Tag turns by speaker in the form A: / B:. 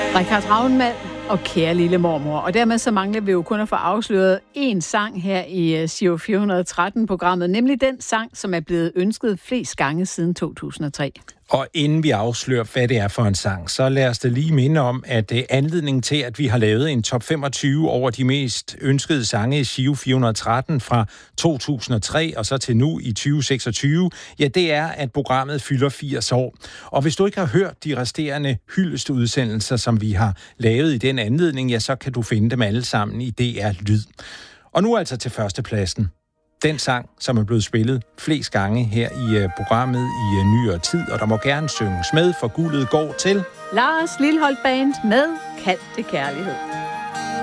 A: Richard Ravnmald og Kære lille mormor. Og dermed så mangler vi jo kun at få afsløret én sang her i Giro 413-programmet, nemlig den sang, som er blevet ønsket flest gange siden 2003.
B: Og inden vi afslører, hvad det er for en sang, så lad os da lige minde om, at anledningen til, at vi har lavet en top 25 over de mest ønskede sange i Giro 413 fra 2003 og så til nu i 2026, ja, det er, at programmet fylder 80 år. Og hvis du ikke har hørt de resterende hyldestudsendelser, som vi har lavet i den anledning, ja, så kan du finde dem alle sammen i DR Lyd. Og nu altså til førstepladsen. Den sang, som er blevet spillet flest gange her i programmet i nyere tid, og der må gerne synges med, for guldet går til
A: Lars Lilholt Band med Kald det kærlighed.